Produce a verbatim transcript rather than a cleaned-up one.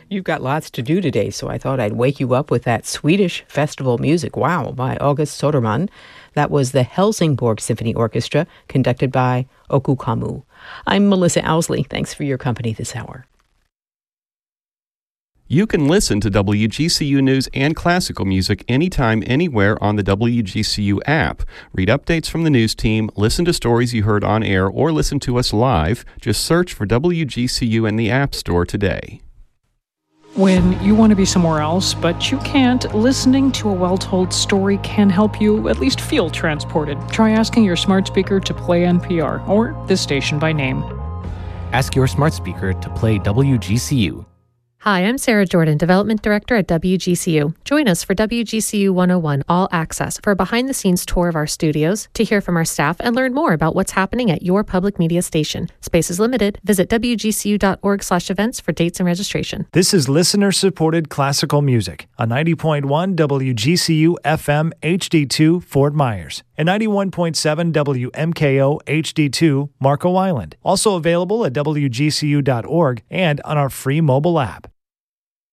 You've got lots to do today, so I thought I'd wake you up with that Swedish festival music. Wow, by August Soderman. That was the Helsingborg Symphony Orchestra, conducted by Oku Kamu. I'm Melissa Owsley. Thanks for your company this hour. You can listen to W G C U News and classical music anytime, anywhere on the W G C U app. Read updates from the news team, listen to stories you heard on air, or listen to us live. Just search for W G C U in the App Store today. When you want to be somewhere else, but you can't, listening to a well-told story can help you at least feel transported. Try asking your smart speaker to play N P R, or this station by name. Ask your smart speaker to play W G C U. Hi, I'm Sarah Jordan, Development Director at W G C U. Join us for W G C U one oh one All Access for a behind-the-scenes tour of our studios, to hear from our staff and learn more about what's happening at your public media station. Space is limited. Visit W G C U dot org slash events for dates and registration. This is listener-supported classical music on ninety point one W G C U F M H D two Fort Myers and ninety-one point seven W M K O H D two Marco Island. Also available at W G C U dot org and on our free mobile app.